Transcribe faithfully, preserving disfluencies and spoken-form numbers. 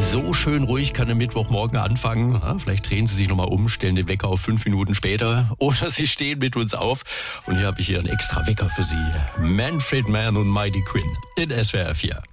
So schön ruhig kann der Mittwochmorgen anfangen. Ja, vielleicht drehen Sie sich nochmal um, stellen den Wecker auf fünf Minuten später oder Sie stehen mit uns auf. Und hier habe ich hier einen extra Wecker für Sie. Manfred Mann und Mighty Quinn in S W R vier.